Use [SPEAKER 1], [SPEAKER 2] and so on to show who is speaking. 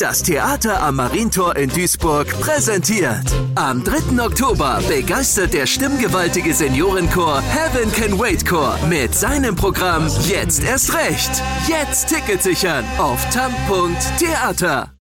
[SPEAKER 1] Das Theater am Marientor in Duisburg präsentiert. Am 3. Oktober begeistert der stimmgewaltige Seniorenchor Heaven Can Wait Chor mit seinem Programm Jetzt erst recht. Jetzt Ticket sichern auf tam.theater.